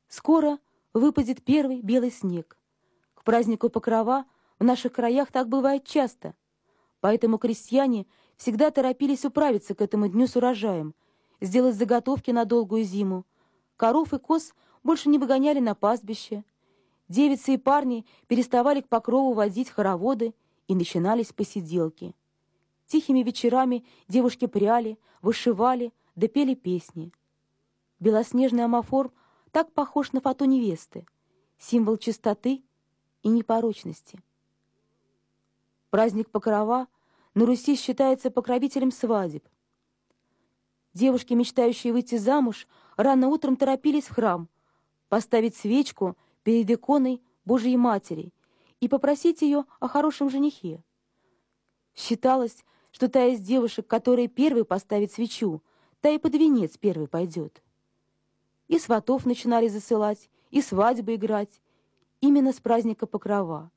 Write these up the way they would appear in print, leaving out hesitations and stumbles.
Скоро выпадет первый белый снег. К празднику Покрова в наших краях так бывает часто. Поэтому крестьяне всегда торопились управиться к этому дню с урожаем, сделать заготовки на долгую зиму. Коров и коз больше не выгоняли на пастбище. Девицы и парни переставали к покрову водить хороводы, и начинались посиделки. Тихими вечерами девушки пряли, вышивали, да пели песни. Белоснежный амафор так похож на фату невесты, символ чистоты и непорочности. Праздник Покрова на Руси считается покровителем свадеб. Девушки, мечтающие выйти замуж, рано утром торопились в храм, поставить свечку перед иконой Божией Матери и попросить ее о хорошем женихе. Считалось, что та из девушек, которая первой поставит свечу, та и под венец первой пойдет. И сватов начинали засылать, и свадьбы играть, именно с праздника Покрова.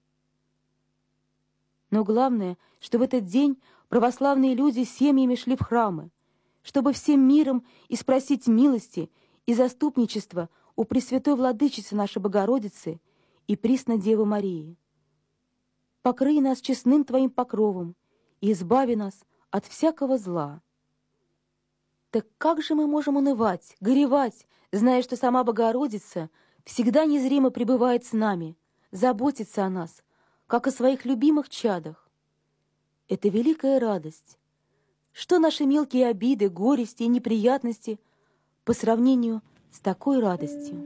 Но главное, что в этот день православные люди семьями шли в храмы, чтобы всем миром испросить милости и заступничества у Пресвятой Владычицы нашей Богородицы и Пресной Девы Марии. Покрый нас честным Твоим покровом и избави нас от всякого зла. Так как же мы можем унывать, горевать, зная, что сама Богородица всегда незримо пребывает с нами, заботится о нас, как о своих любимых чадах? Это великая радость. Что наши мелкие обиды, горести и неприятности по сравнению с такой радостью?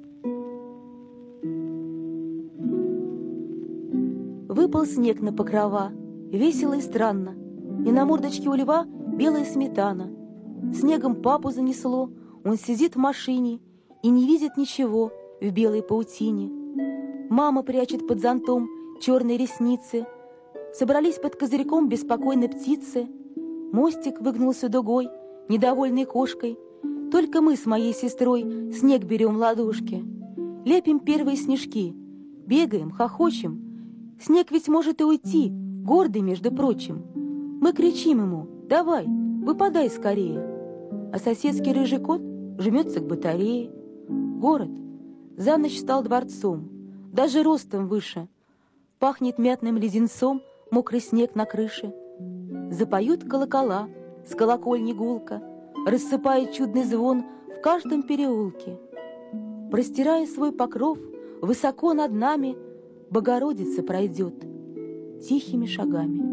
Выпал снег на Покрова, весело и странно, и на мордочке у льва белая сметана. Снегом папу занесло, он сидит в машине и не видит ничего в белой паутине. Мама прячет под зонтом черные ресницы. Собрались под козырьком беспокойные птицы. Мостик выгнулся дугой, недовольной кошкой. Только мы с моей сестрой снег берем в ладошки. Лепим первые снежки, бегаем, хохочем. Снег ведь может и уйти, гордый, между прочим. Мы кричим ему: «Давай, выпадай скорее!» А соседский рыжий кот жмется к батарее. Город за ночь стал дворцом, даже ростом выше. Пахнет мятным леденцом мокрый снег на крыше. Запоют колокола с колокольни гулко, рассыпает чудный звон в каждом переулке. Простирая свой покров, высоко над нами Богородица пройдет тихими шагами.